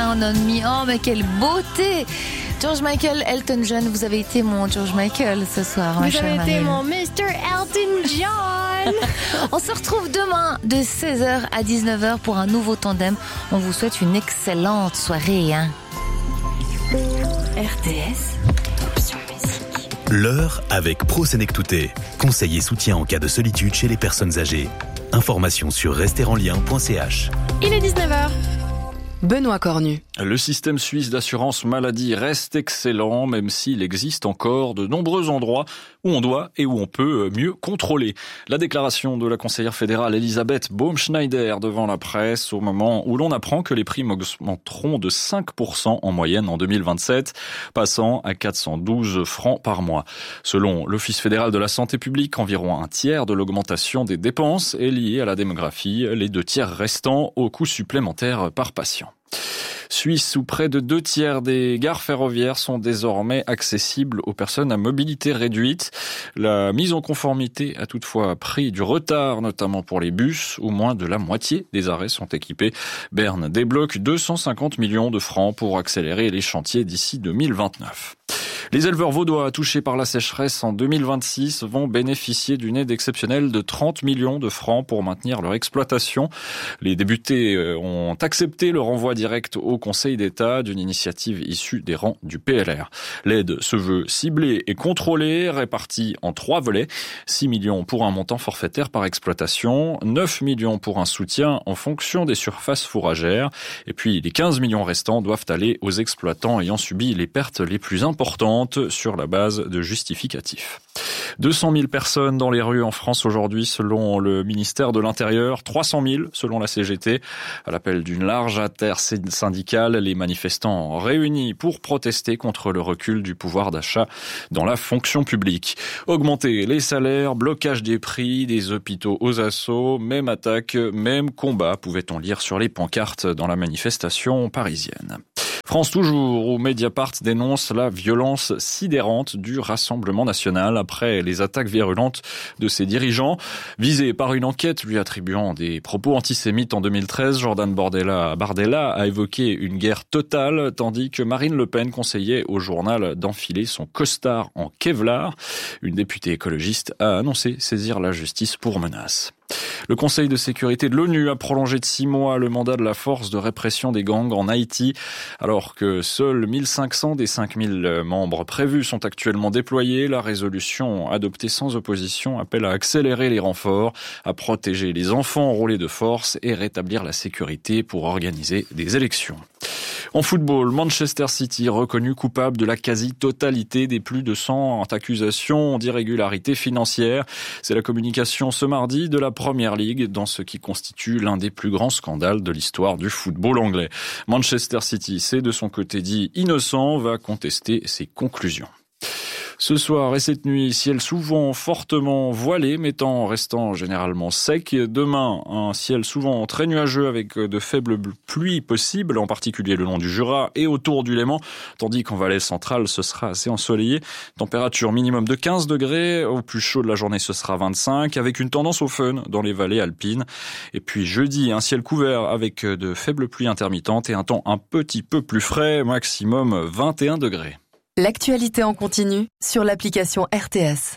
Down on Me. Oh, mais quelle beauté! George Michael, Elton John, vous avez été mon George Michael ce soir, ma chère Vous avez été Marie. mon Mr. Elton John. On se retrouve demain de 16h à 19h pour un nouveau tandem. On vous souhaite une excellente soirée. RTS, option musique. L'heure avec ProSenectouté. Conseil et soutien en cas de solitude chez les personnes âgées. Informations sur resterenlien.ch. Il est 19h. Benoît Cornu. Le système suisse d'assurance maladie reste excellent, même s'il existe encore de nombreux endroits où on doit et où on peut mieux contrôler. La déclaration de la conseillère fédérale Elisabeth Baumschneider devant la presse au moment où l'on apprend que les primes augmenteront de 5% en moyenne en 2027, passant à 412 francs par mois. Selon l'Office fédéral de la santé publique, environ un tiers de l'augmentation des dépenses est liée à la démographie, les 2 tiers restants aux coûts supplémentaires par patient. Suisse, où près de 2 tiers des gares ferroviaires sont désormais accessibles aux personnes à mobilité réduite. La mise en conformité a toutefois pris du retard, notamment pour les bus, où moins de la moitié des arrêts sont équipés. Berne débloque 250 millions de francs pour accélérer les chantiers d'ici 2029. Les éleveurs vaudois touchés par la sécheresse en 2026 vont bénéficier d'une aide exceptionnelle de 30 millions de francs pour maintenir leur exploitation. Les députés ont accepté le renvoi direct au Conseil d'État d'une initiative issue des rangs du PLR. L'aide se veut ciblée et contrôlée, répartie en 3 volets. 6 millions pour un montant forfaitaire par exploitation, 9 millions pour un soutien en fonction des surfaces fourragères. Et puis les 15 millions restants doivent aller aux exploitants ayant subi les pertes les plus importantes sur la base de justificatifs. 200 000 personnes dans les rues en France aujourd'hui selon le ministère de l'Intérieur, 300 000 selon la CGT. À l'appel d'une large intersyndicale, les manifestants réunis pour protester contre le recul du pouvoir d'achat dans la fonction publique. Augmenter les salaires, blocage des prix, des hôpitaux aux assauts, même attaque, même combat, pouvait-on lire sur les pancartes dans la manifestation parisienne. France toujours, où Mediapart dénonce la violence sidérante du Rassemblement national après les attaques virulentes de ses dirigeants. Visé par une enquête lui attribuant des propos antisémites en 2013, Jordan Bardella a évoqué une guerre totale, tandis que Marine Le Pen conseillait au journal d'enfiler son costard en Kevlar. Une députée écologiste a annoncé saisir la justice pour menace. Le Conseil de sécurité de l'ONU a prolongé de 6 mois le mandat de la force de répression des gangs en Haïti, alors que seuls 1500 des 5000 membres prévus sont actuellement déployés. La résolution adoptée sans opposition appelle à accélérer les renforts, à protéger les enfants enrôlés de force et rétablir la sécurité pour organiser des élections. En football, Manchester City reconnu coupable de la quasi-totalité des plus de 100 accusations d'irrégularité financière. C'est la communication ce mardi de la Premier League dans ce qui constitue l'un des plus grands scandales de l'histoire du football anglais. Manchester City s'est de son côté dit innocent, va contester ses conclusions. Ce soir et cette nuit, ciel souvent fortement voilé, mais temps restant généralement sec. Demain, un ciel souvent très nuageux avec de faibles pluies possibles, en particulier le long du Jura et autour du Léman, tandis qu'en Valais centrale, ce sera assez ensoleillé. Température minimum de 15 degrés, au plus chaud de la journée, ce sera 25, avec une tendance au fun dans les vallées alpines. Et puis jeudi, un ciel couvert avec de faibles pluies intermittentes et un temps un petit peu plus frais, maximum 21 degrés. L'actualité en continu sur l'application RTS.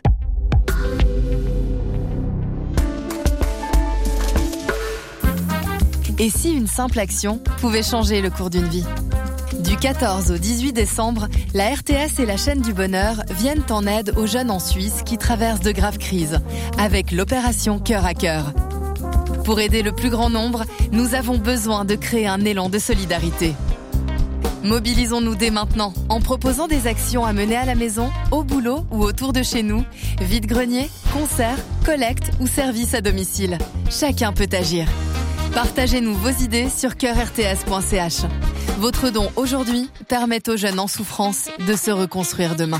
Et si une simple action pouvait changer le cours d'une vie ? Du 14 au 18 décembre, la RTS et la chaîne du bonheur viennent en aide aux jeunes en Suisse qui traversent de graves crises, avec l'opération Cœur à Cœur. Pour aider le plus grand nombre, nous avons besoin de créer un élan de solidarité. Mobilisons-nous dès maintenant en proposant des actions à mener à la maison, au boulot ou autour de chez nous, vide-grenier, concerts, collecte ou services à domicile. Chacun peut agir. Partagez-nous vos idées sur coeurrts.ch. Votre don aujourd'hui permet aux jeunes en souffrance de se reconstruire demain.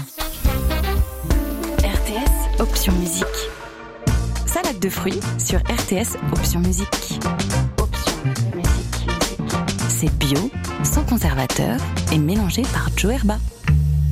RTS, option musique. Salade de fruits sur RTS, option musique. C'est bio, sans conservateur et mélangé par Joe Herba.